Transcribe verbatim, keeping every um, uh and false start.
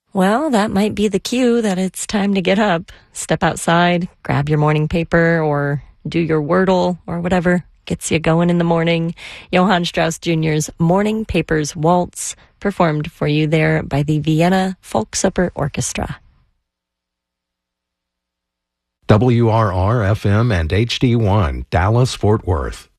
Well, that might be the cue that it's time to get up. Step outside, grab your morning paper, or do your Wordle, or whatever gets you going in the morning. Johann Strauss Junior's Morning Papers Waltz, performed for you there by the Vienna Volksoper Orchestra. W R R F M and H D one, Dallas, Fort Worth.